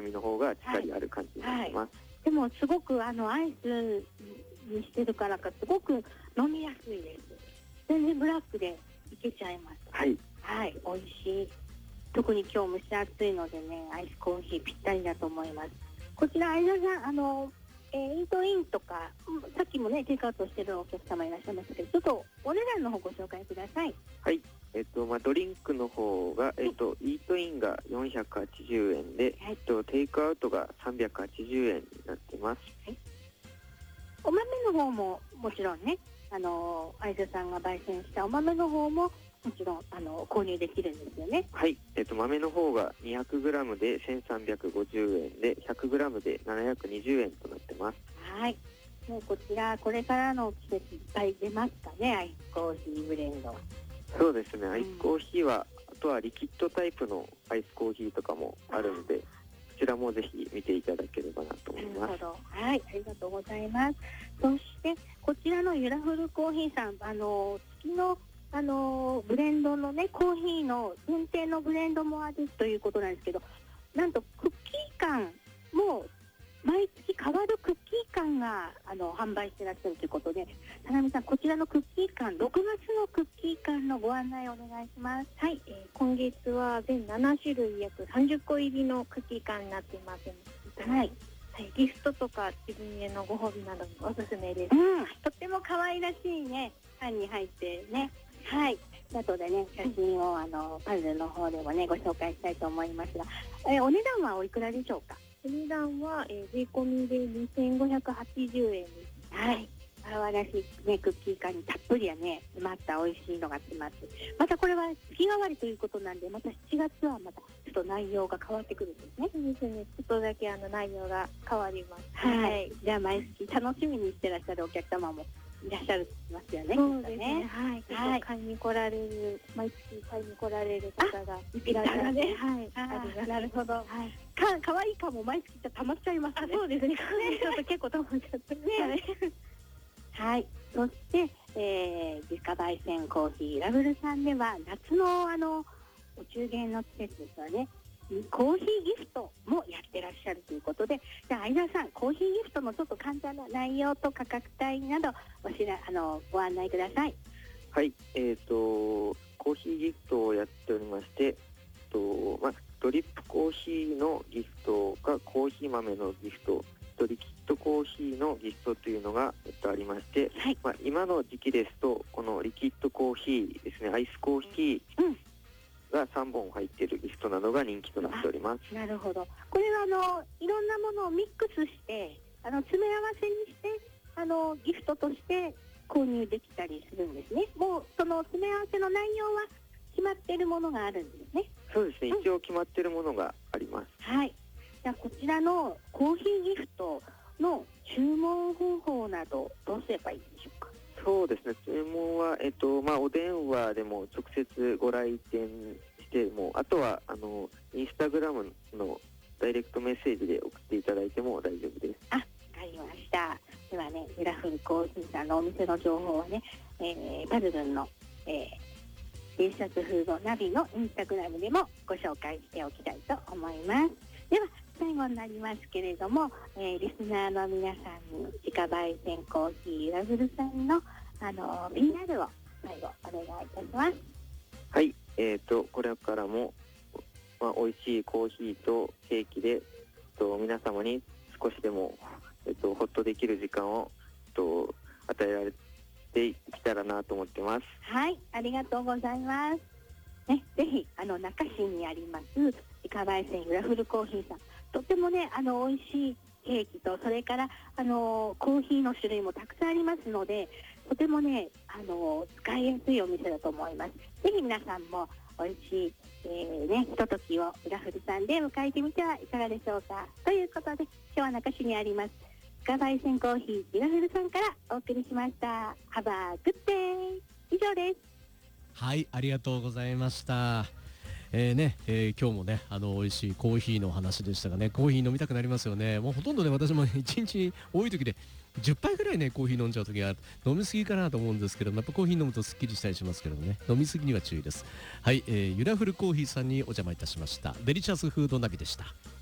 酸味の方がしっかりある感じになってます。 でもすごくアイスにしてるからかすごく飲みやすいです。全然ブラックでいけちゃいます。はい、美味しい。特に今日蒸し暑いのでね、アイスコーヒーぴったりだと思います。こちら相田さん、イートインとかさっきもねテイクアウトしてるお客様いらっしゃいますけど、ちょっとお値段の方ご紹介ください。 はい、ドリンクの方が、イートインが480円で、テイクアウトが380円になってます。 お豆の方ももちろんね、相田さんが焙煎したお豆の方ももちろん購入できるんですよね。 はい、豆の方が 200g で1350円で 100g で720円となってます。 はい、もうこちらこれからの季節いっぱい出ますかね、アイスコーヒーブレンド。 そうですね、アイスコーヒーは、あとはリキッドタイプのアイスコーヒーとかもあるので、こちらもぜひ見ていただければなと思います。なるほど、 はい、ありがとうございます。そしてこちらのユラフルコーヒーさん、月のブレンドのね、コーヒーの限定のブレンドもあるということなんですけど、なんとクッキー缶も毎月変わるクッキー缶が販売してらっしゃるということで、田波さん、こちらのクッキー缶、6月のクッキー缶のご案内をお願いします。 はい、今月は全7種類約30個入りのクッキー缶になっています。はい、ギフトとか自分へのご褒美などにおすすめです。 とっても可愛らしいね缶に入ってね。はい、後でね写真をパズルの方でもねご紹介したいと思いますが、お値段はおいくらでしょうか？ お値段は、税込みで2580円です。 はい、可愛らしいねクッキー缶にたっぷりやね詰まった美味しいのが詰まって、またこれは月替わりということなんで、また7月はまたちょっと内容が変わってくるんですね。 そうですね、ちょっとだけ内容が変わります。 はい、じゃあ毎月楽しみにしてらっしゃるお客様もいらっしゃいますよね。 そうですね。はい。結構買いに来られる、毎月買いに来られる方がいらっしゃるね。はい。 なるほど。はい。可愛いかも毎月じゃ溜まっちゃいますね。 そうですね。ちょっと結構溜まっちゃってね。 はい。そして自家焙煎コーヒーラブルさんでは夏のお中元の季節ですよね。コーヒーギフトもやってらっしゃるということで、じゃあ相田さん、コーヒーギフトのちょっと簡単な内容と価格帯などご案内ください。 はい、コーヒーギフトをやっておりまして、ドリップコーヒーのギフトかコーヒー豆のギフトとリキッドコーヒーのギフトというのが、ありまして、今の時期ですとこのリキッドコーヒーですね、アイスコーヒー、が3本入っているギフトなどが人気となっております。 なるほど。これはいろんなものをミックスして詰め合わせにしてギフトとして購入できたりするんですね。もうその詰め合わせの内容は決まっているものがあるんですね。 そうですね、一応決まっているものがあります。 はい。じゃあこちらのコーヒーギフトの注文方法などどうすればいいでしょうか？ そうですね、注文は、お電話でも直接ご来店しても、あとはインスタグラムのダイレクトメッセージで送っていただいても大丈夫です。 わかりました。ではね、ユラフルコーヒーさんのお店の情報はね、パズルンの、T シャツフードナビのインスタグラムでもご紹介しておきたいと思います。では最後になりますけれども、リスナーの皆さんに自家焙煎コーヒーユラフルさんのPR を最後お願いいたします。 はい、これからも、美味しいコーヒーとケーキで皆様に少しでも、ほっとできる時間を与えられていけたらなと思ってます。 はい、ありがとうございます。ね、ぜひ中市にあります自家焙煎ユラフルコーヒーさん、とてもね美味しいケーキと、それからコーヒーの種類もたくさんありますので、とてもね使いやすいお店だと思います。ぜひ皆さんも美味しい、ひとときをユラフルさんで迎えてみてはいかがでしょうか。ということで今日は中市にあります自家焙煎コーヒーユラフルさんからお送りしました。Have a good day。以上です。 はい、ありがとうございました。今日もね美味しいコーヒーの話でしたがね、コーヒー飲みたくなりますよね。もうほとんどね、私も1日多い時で10杯ぐらいねコーヒー飲んじゃう時が飲みすぎかなと思うんですけども、やっぱコーヒー飲むとすっきりしたりしますけどもね、飲みすぎには注意です。はい、ユラフルコーヒーさんにお邪魔いたしました。デリシャスフードナビでした。